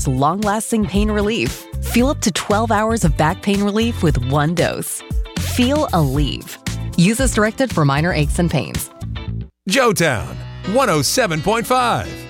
offers long-lasting pain relief. Feel up to 12 hours of back pain relief with one dose. Feel Aleve. Use as directed for minor aches and pains. Joetown 107.5.